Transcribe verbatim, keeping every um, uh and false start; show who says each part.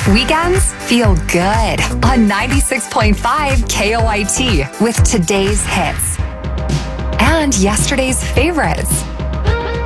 Speaker 1: Weekends feel good on ninety-six point five K O I T with today's hits and yesterday's favorites.